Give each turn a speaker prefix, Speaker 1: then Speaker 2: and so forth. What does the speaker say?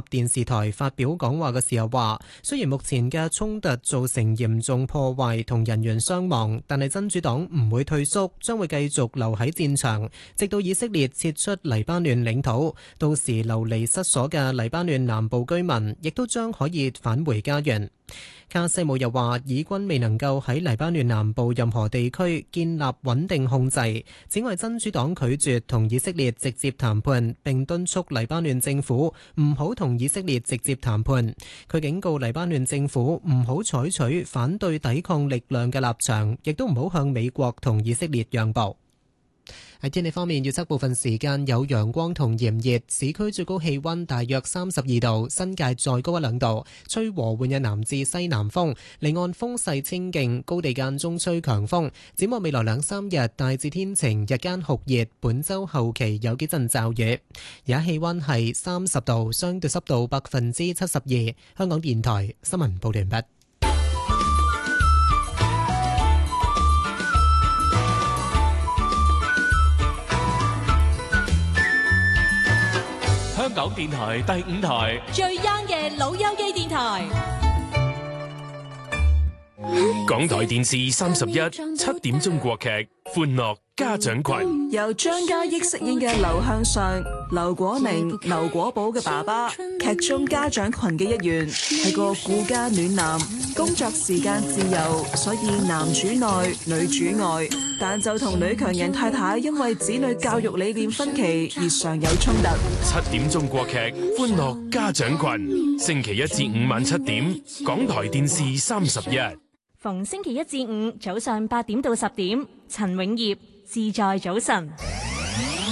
Speaker 1: 電視台發表講話嘅時候話，雖然目前嘅衝突造成嚴重破壞同人員傷亡，但係真主黨唔會退縮，將會繼續留喺戰場，直到以色列撤出黎巴嫩領土。到時流離失所嘅黎巴嫩南部居民亦都將可以返回家園。卡西姆又話，以軍未能夠喺黎巴嫩南部任何地區建立穩定控制。此外，真主黨拒絕同以色列直接談判，並敦促黎巴嫩政府唔好同以色列直接談判。佢警告黎巴嫩政府唔好採取反對抵抗力量嘅立場，亦都唔好向美國同以色列讓步。喺天氣方面，預測部分時間有陽光同炎熱，市區最高氣溫大約32度，新界再高1-2度，吹和緩嘅南至西南風，離岸風勢清勁，高地間中吹強風。展望未來2-3日，大致天晴，日間酷熱，本週後期有幾陣驟雨。而家氣溫係30度，相對濕度72%。香港電台新聞報道完畢。
Speaker 2: 香港電台第5台
Speaker 3: 最 young 嘅老友記電台，
Speaker 2: 港台電視31 7點鐘國劇《歡樂家長群》，
Speaker 4: 由張嘉益飾演嘅劉向上、劉果明、劉果寶嘅爸爸，劇中家長群嘅一員，係個顧家暖男，工作時間自由，所以男主內女主外，但就同女強人太太因為子女教育理念分歧而常有衝突。
Speaker 2: 7點鐘國劇《歡樂家長群》，星期1至5晚7點，港台電視31。
Speaker 3: 逢星期1至5早上8點到10點，陳永業自在早晨。